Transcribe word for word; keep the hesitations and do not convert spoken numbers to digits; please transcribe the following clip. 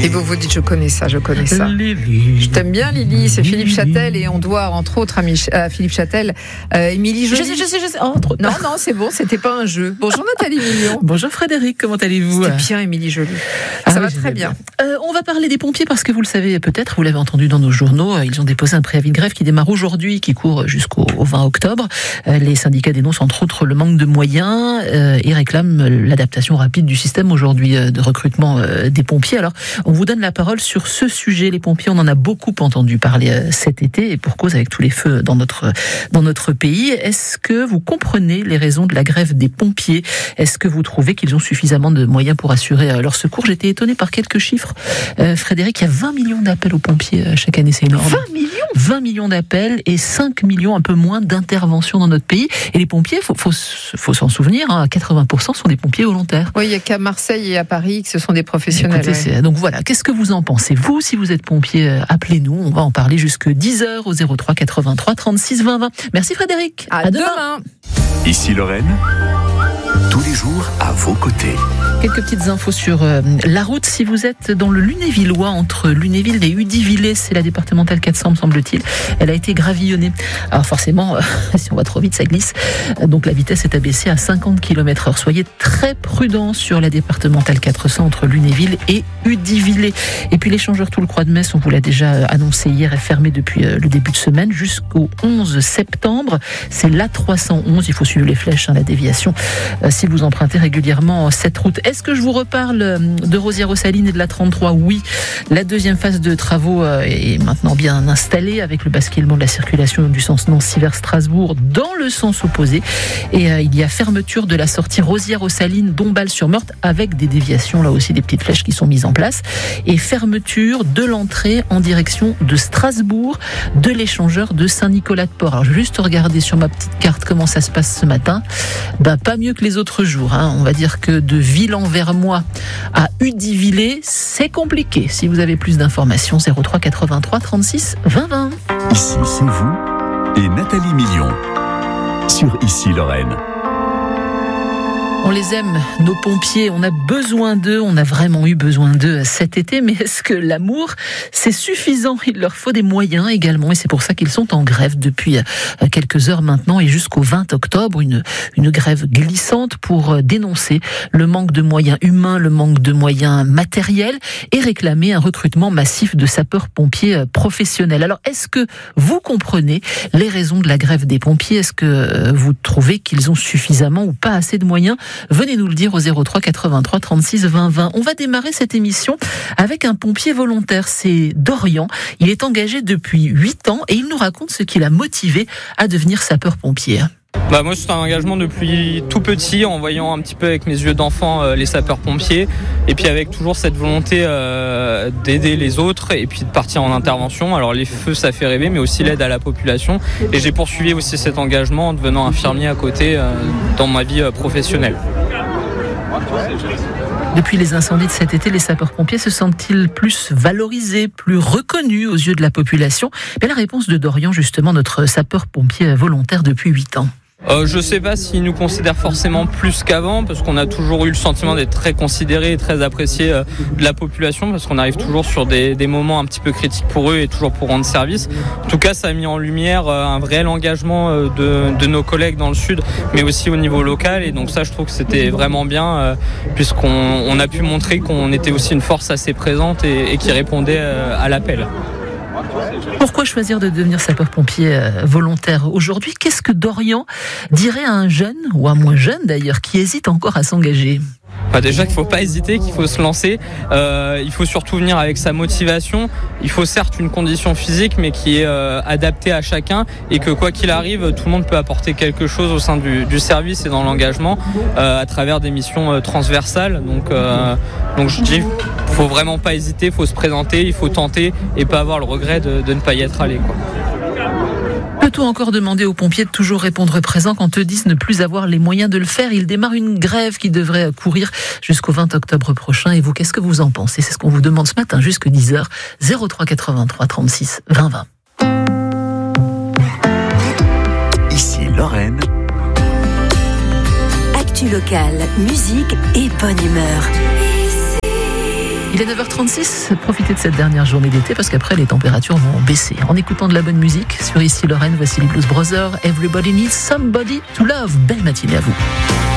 Et vous vous dites, je connais ça, je connais ça. Lily. Je t'aime bien, Lily, c'est Philippe Châtel, et on doit, entre autres, à, Mich- à Philippe Châtel, euh, Émilie Joly. Je sais, je sais, je sais. Oh, trop... Non, non, c'est bon, c'était pas un jeu. Bonjour Nathalie Million. Bonjour Frédéric, comment allez-vous? C'était bien, Émilie Joly. Ah Ça oui, va très bien. bien. Euh, on va parler des pompiers parce que vous le savez peut-être, vous l'avez entendu dans nos journaux, ils ont déposé un préavis de grève qui démarre aujourd'hui, qui court jusqu'au vingt octobre. Euh, les syndicats dénoncent entre autres le manque de moyens euh, et réclament l'adaptation rapide du système aujourd'hui euh, de recrutement euh, des pompiers. Alors, on vous donne la parole sur ce sujet. Les pompiers, on en a beaucoup entendu parler euh, cet été, et pour cause avec tous les feux dans notre, dans notre pays. Est-ce que vous comprenez les raisons de la grève des pompiers? Est-ce que vous trouvez qu'ils ont suffisamment de moyens pour assurer euh, leur secours? J'étais étonné par quelques chiffres. Euh, Frédéric, il y a vingt millions d'appels aux pompiers euh, chaque année, c'est énorme. vingt millions vingt millions d'appels et cinq millions, un peu moins, d'interventions dans notre pays. Et les pompiers, il faut, faut, faut s'en souvenir, hein, quatre-vingts pour cent sont des pompiers volontaires. Oui, il n'y a qu'à Marseille et à Paris que ce sont des professionnels. Écoutez, ouais. c'est, donc voilà, qu'est-ce que vous en pensez? Vous, si vous êtes pompier, euh, appelez-nous. On va en parler jusque dix heures au zéro trois quatre-vingt-trois trente-six vingt vingt. Merci Frédéric. À, à demain. demain. Ici Lorraine, tous les jours à vos côtés. Quelques petites infos sur euh, la route. Si vous êtes dans le Lunévillois, entre Lunéville et Udivillers, c'est la départementale quatre cents, me semble-t-il, elle a été gravillonnée. Alors forcément, euh, si on va trop vite, ça glisse. Donc la vitesse est abaissée à cinquante kilomètres heure. Soyez très prudents sur la départementale quatre cents entre Lunéville et Udivillers. Et puis l'échangeur tout le Croix de Metz, on vous l'a déjà annoncé hier, est fermé depuis euh, le début de semaine jusqu'au onze septembre. C'est l'A trois cent onze. Il faut suivre les flèches, hein, la déviation, euh, si vous empruntez régulièrement cette route. Est-ce que je vous reparle de Rosières-aux-Salines et de la trente-trois? Oui. La deuxième phase de travaux est maintenant bien installée avec le basculement de la circulation du sens Nancy vers Strasbourg dans le sens opposé. Et euh, il y a fermeture de la sortie Rosières-aux-Salines, Dombasle-sur-Meurthe avec des déviations, là aussi des petites flèches qui sont mises en place. Et fermeture de l'entrée en direction de Strasbourg de l'échangeur de Saint-Nicolas-de-Port. Alors, je vais juste regarder sur ma petite carte comment ça se passe ce matin. Ben, pas mieux que les autres jours, hein. On va dire que de Ville-en-Vermois à Udivillers, c'est compliqué. Si vous avez plus d'informations, zéro trois quatre-vingt-trois trente-six vingt vingt. Ici, c'est vous et Nathalie Million sur Ici Lorraine. On les aime, nos pompiers, on a besoin d'eux, on a vraiment eu besoin d'eux cet été, mais est-ce que l'amour, c'est suffisant? Il leur faut des moyens également, et c'est pour ça qu'ils sont en grève depuis quelques heures maintenant et jusqu'au vingt octobre, une, une grève glissante pour dénoncer le manque de moyens humains, le manque de moyens matériels et réclamer un recrutement massif de sapeurs-pompiers professionnels. Alors, est-ce que vous comprenez les raisons de la grève des pompiers? Est-ce que vous trouvez qu'ils ont suffisamment ou pas assez de moyens? Venez nous le dire au zéro trois quatre-vingt-trois trente-six vingt vingt. On va démarrer cette émission avec un pompier volontaire, c'est Dorian. Il est engagé depuis huit ans et il nous raconte ce qui l'a motivé à devenir sapeur-pompier. Bah moi c'est un engagement depuis tout petit, en voyant un petit peu avec mes yeux d'enfant euh, les sapeurs-pompiers, et puis avec toujours cette volonté euh, d'aider les autres et puis de partir en intervention. Alors les feux ça fait rêver, mais aussi l'aide à la population, et j'ai poursuivi aussi cet engagement en devenant infirmier à côté euh, dans ma vie euh, professionnelle. Depuis les incendies de cet été, les sapeurs-pompiers se sentent-ils plus valorisés, plus reconnus aux yeux de la population? Mais la réponse de Dorian, justement, notre sapeur-pompier volontaire depuis huit ans. Euh, je sais pas s'ils nous considèrent forcément plus qu'avant, parce qu'on a toujours eu le sentiment d'être très considérés et très appréciés euh, de la population, parce qu'on arrive toujours sur des, des moments un petit peu critiques pour eux et toujours pour rendre service. En tout cas, ça a mis en lumière euh, un réel engagement euh, de, de nos collègues dans le Sud, mais aussi au niveau local, et donc ça, je trouve que c'était vraiment bien, euh, puisqu'on on a pu montrer qu'on était aussi une force assez présente et, et qui répondait euh, à l'appel. Pourquoi choisir de devenir sapeur-pompier volontaire aujourd'hui? Qu'est-ce que Dorian dirait à un jeune, ou à moins jeune d'ailleurs, qui hésite encore à s'engager? Bah déjà qu'il ne faut pas hésiter, qu'il faut se lancer. Euh, il faut surtout venir avec sa motivation. Il faut certes une condition physique, mais qui est euh, adaptée à chacun, et que quoi qu'il arrive, tout le monde peut apporter quelque chose au sein du, du service et dans l'engagement euh, à travers des missions euh, transversales. Donc, euh, donc je dis, il faut vraiment pas hésiter, il faut se présenter, il faut tenter et pas avoir le regret de, de ne pas y être allé, quoi. Peut-on encore demander aux pompiers de toujours répondre présent quand eux disent ne plus avoir les moyens de le faire? Il démarre une grève qui devrait courir jusqu'au vingt octobre prochain. Et vous, qu'est-ce que vous en pensez? C'est ce qu'on vous demande ce matin, jusque dix heures. zéro trois quatre-vingt-trois trente-six vingt vingt. Ici Lorraine. Actu locale, musique et bonne humeur. Il est neuf heures trente-six, profitez de cette dernière journée d'été parce qu'après les températures vont baisser. En écoutant de la bonne musique, sur Ici Lorraine, voici les Blues Brothers, Everybody Needs Somebody to Love. Belle matinée à vous.